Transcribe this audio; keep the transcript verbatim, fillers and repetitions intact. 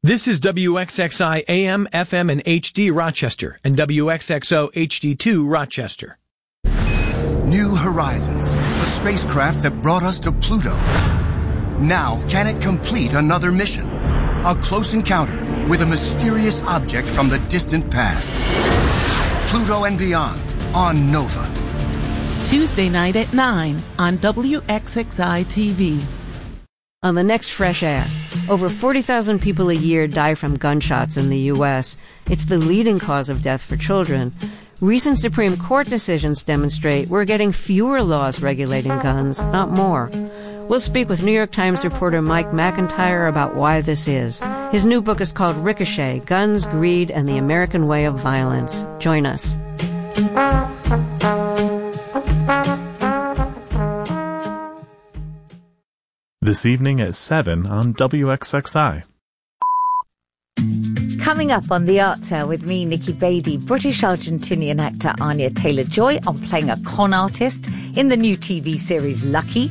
This is W X X I A M, F M, and H D Rochester and W X X O H D two Rochester. New Horizons, the spacecraft that brought us to Pluto. Now, can it complete another mission? A close encounter with a mysterious object from the distant past. Pluto and Beyond on Nova. Tuesday night at nine on W X X I T V. On the next Fresh Air, over forty thousand people a year die from gunshots in the U S. It's the leading cause of death for children. Recent Supreme Court decisions demonstrate we're getting fewer laws regulating guns, not more. We'll speak with New York Times reporter Mike McIntyre about why this is. His new book is called Ricochet, Guns, Greed, and the American Way of Violence. Join us. This evening at seven on W X X I. Coming up on The Arts with me, Nikki Beatty, British-Argentinian actor Anya Taylor-Joy on playing a con artist in the new T V series Lucky.